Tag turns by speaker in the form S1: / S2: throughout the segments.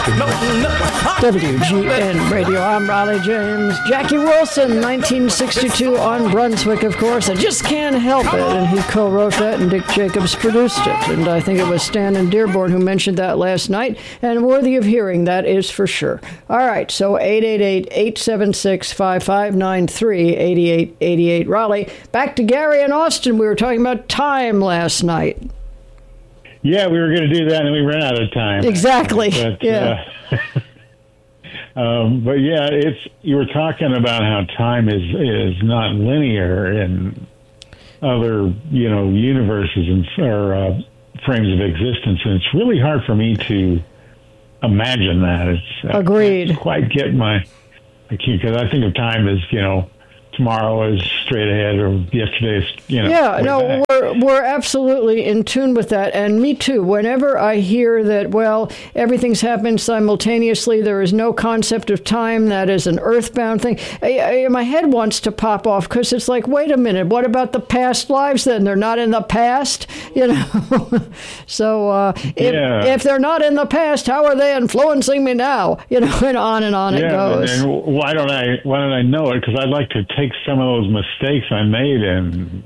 S1: WGN Radio. I'm Riley James. Jackie Wilson, 1962 on Brunswick, of course. I just can't help it. And he co-wrote that, and Dick Jacobs produced it. And I think it was Stan and Dearborn who mentioned that last night. And worthy of hearing, that is for sure. All right, so 888-876-5593, 8888 Raleigh. Back to Gary in Austin. We were talking about time last night.
S2: Yeah, we were going to do that, and we ran out of time.
S1: Exactly.
S2: But,
S1: yeah.
S2: But yeah, you were talking about how time is not linear in other universes and or frames of existence, and it's really hard for me to imagine that. It's
S1: agreed.
S2: I can't quite get because I think of time as tomorrow is straight ahead, or yesterday's
S1: Yeah, no, back. We're absolutely in tune with that, and me too. Whenever I hear that, well, everything's happened simultaneously, there is no concept of time, that is an earthbound thing, my head wants to pop off, because it's like, wait a minute, what about the past lives then? They're not in the past, So if they're not in the past, how are they influencing me now? And on it goes.
S2: And why don't I know it? Because I'd like to take some of those mistakes I made, and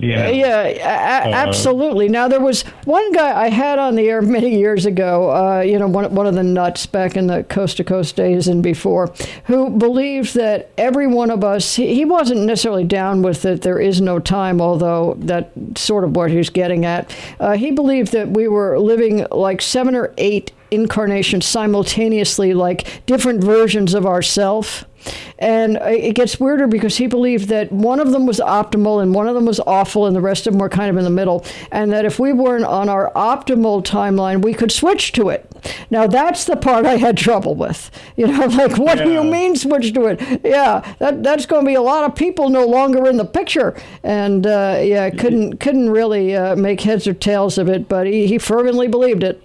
S1: absolutely. Now, there was one guy I had on the air many years ago, one of the nuts back in the Coast to Coast days and before, who believed that every one of us, he wasn't necessarily down with that there is no time, although that's sort of what he's getting at. He believed that we were living like 7 or 8 incarnations simultaneously, like different versions of ourself. And it gets weirder because he believed that one of them was optimal and one of them was awful and the rest of them were kind of in the middle. And that if we weren't on our optimal timeline, we could switch to it. Now, that's the part I had trouble with. What do you mean switch to it? Yeah, that's going to be a lot of people no longer in the picture. And, couldn't really make heads or tails of it, but he fervently believed it.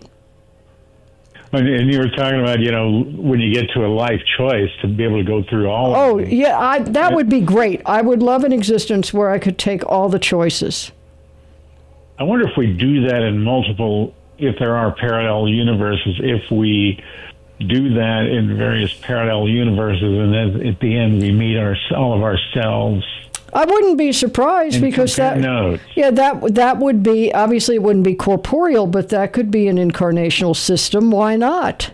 S2: And you were talking about, when you get to a life choice, to be able to go through all of them.
S1: That would be great. I would love an existence where I could take all the choices.
S2: I wonder if we do that in if there are parallel universes, if we do that in various parallel universes, and then at the end we meet all of ourselves.
S1: I wouldn't be surprised because that would be, obviously it wouldn't be corporeal, but that could be an incarnational system. Why not?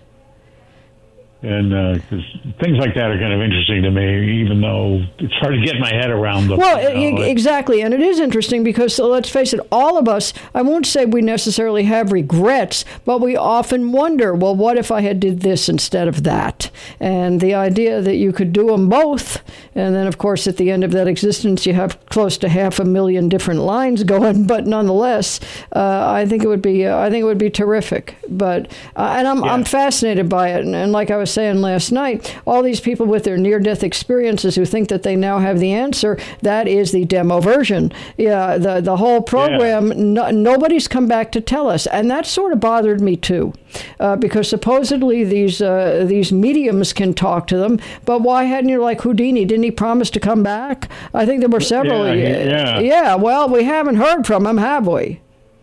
S2: And because things like that are kind of interesting to me, even though it's hard to get my head around them.
S1: Well, exactly. And it is interesting because, let's face it, all of us, I won't say we necessarily have regrets, but we often wonder, well, what if I had did this instead of that? And the idea that you could do them both, and then, of course, at the end of that existence, you have close to 500,000 different lines going, but nonetheless, I think it would be terrific. But I'm fascinated by it, and like I was saying last night, all these people with their near-death experiences who think that they now have the answer, that is the demo version. Yeah, the whole program, nobody's come back to tell us, and that sort of bothered me too, because supposedly these mediums can talk to them, but why hadn't you, like Houdini, didn't he promise to come back? I think there were several. Yeah, well, we haven't heard from him, have we?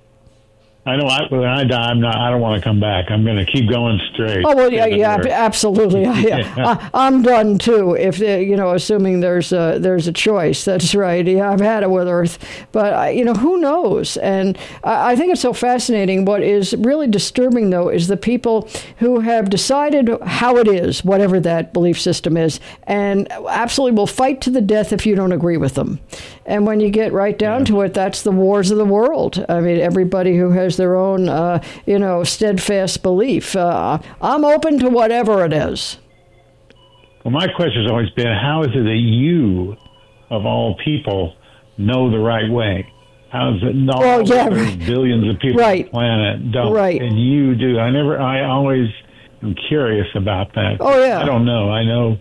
S2: I know when I die, I don't want to come back. I'm going to keep going straight.
S1: Oh, well, absolutely. I'm done, too, if, assuming there's a choice. That's right. Yeah, I've had it with Earth. But, who knows? And I think it's so fascinating. What is really disturbing, though, is the people who have decided how it is, whatever that belief system is, and absolutely will fight to the death if you don't agree with them. And when you get right down to it, that's the wars of the world. I mean, everybody who has their own, steadfast belief. I'm open to whatever it is.
S2: Well, my question has always been, how is it that you, of all people, know the right way? How is it not there's billions of people on the planet don't, and you do? I always am curious about that.
S1: Oh, yeah.
S2: I don't know. I know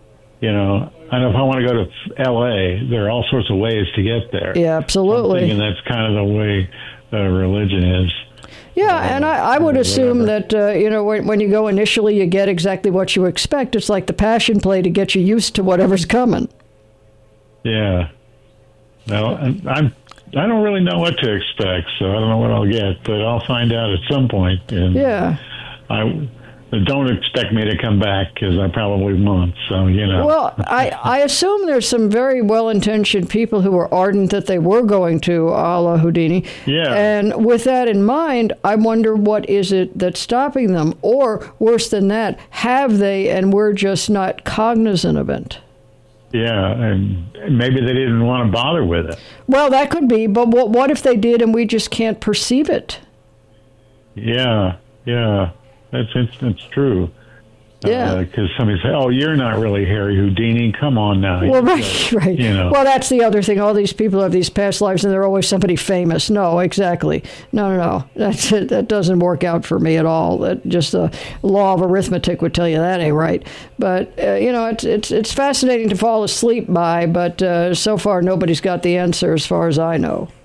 S2: if I want to go to L.A., there are all sorts of ways to get there.
S1: Yeah, absolutely.
S2: I'm thinking that's kind of the way religion is.
S1: Yeah, and I would assume that, when you go initially, you get exactly what you expect. It's like the passion play to get you used to whatever's coming.
S2: Yeah. Well, I don't really know what to expect, so I don't know what I'll get, but I'll find out at some point. And don't expect me to come back because I probably won't. So,
S1: Well, I assume there's some very well-intentioned people who were ardent that they were going to, a la Houdini.
S2: Yeah.
S1: And with that in mind, I wonder what is it that's stopping them? Or worse than that, have they and we're just not cognizant of it?
S2: Yeah, and maybe they didn't want to bother with it.
S1: Well, that could be, but what if they did and we just can't perceive it?
S2: Yeah. That's true.
S1: Yeah.
S2: Because somebody say, "Oh, you're not really Harry Houdini. Come on now."
S1: Well, right. Well, that's the other thing. All these people have these past lives, and they're always somebody famous. No, exactly. No. That doesn't work out for me at all. That just the law of arithmetic would tell you that ain't right. But it's fascinating to fall asleep by. But so far, nobody's got the answer, as far as I know.